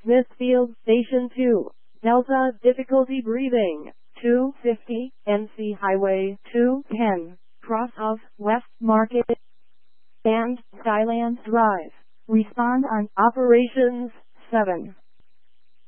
Smithfield Station 2, Delta difficulty breathing, 250, NC Highway 210, cross of West Market and Skyland Drive. Respond on Operations 7.